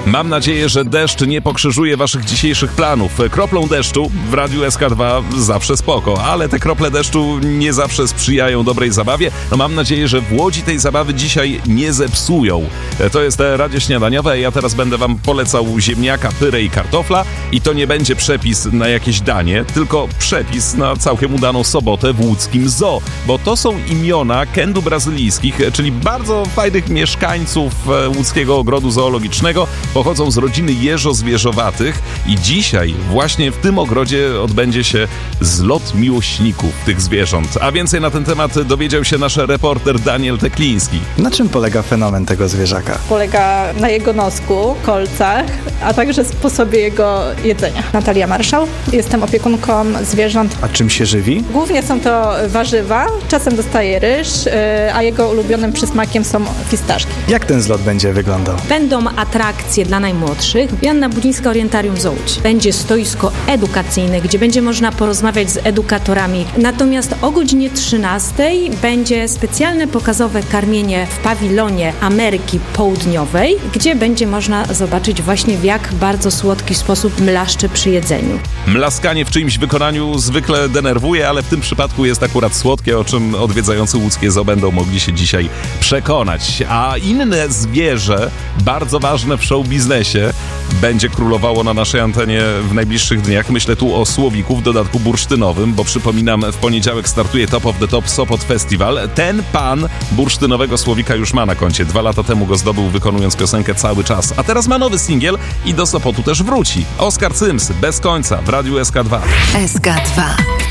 Mam nadzieję, że deszcz nie pokrzyżuje waszych dzisiejszych planów. Kroplą deszczu w Radiu SK2 zawsze spoko, ale te krople deszczu nie zawsze sprzyjają dobrej zabawie. No mam nadzieję, że w Łodzi tej zabawy dzisiaj nie zepsują. To jest Radio Śniadaniowe. Ja teraz będę wam polecał ziemniaka, pyrę i kartofla i to nie będzie przepis na jakieś danie, tylko przepis na całkiem udaną sobotę w łódzkim zoo, bo to są imiona kędu brazylijskich, czyli bardzo fajnych mieszkańców łódzkiego ogrodu zoologicznego. Pochodzą z rodziny jeżozwierzowatych i dzisiaj właśnie w tym ogrodzie odbędzie się zlot miłośników tych zwierząt. A więcej na ten temat dowiedział się nasz reporter Daniel Tekliński. Na czym polega fenomen tego zwierzaka? Polega na jego nosku, kolcach, a także sposobie jego jedzenia. Natalia Marszał, jestem opiekunką zwierząt. A czym się żywi? Głównie są to warzywa, czasem dostaje ryż, a jego ulubionym przysmakiem są fistaszki. Jak ten zlot będzie wyglądał? Będą atrakcje dla najmłodszych. Joanna Budzińska, Orientarium Zoo Łódź. Będzie stoisko edukacyjne, gdzie będzie można porozmawiać z edukatorami. Natomiast o godzinie 13 będzie specjalne pokazowe karmienie w pawilonie Ameryki Południowej, gdzie będzie można zobaczyć właśnie w jak bardzo słodki sposób mlaszcze przy jedzeniu. Mlaskanie w czyimś wykonaniu zwykle denerwuje, ale w tym przypadku jest akurat słodkie, o czym odwiedzający łódzkie zoo będą mogli się dzisiaj przekonać. A inne zwierzę, bardzo ważne w show biznesie, będzie królowało na naszej antenie w najbliższych dniach. Myślę tu o słowiku w dodatku bursztynowym, bo przypominam, w poniedziałek startuje Top of the Top Sopot Festival. Ten pan bursztynowego słowika już ma na koncie. 2 lata temu go zdobył, wykonując piosenkę Cały czas. A teraz ma nowy singiel i do Sopotu też wróci. Oskar Cyms, Bez końca w Radiu SK2. SK2.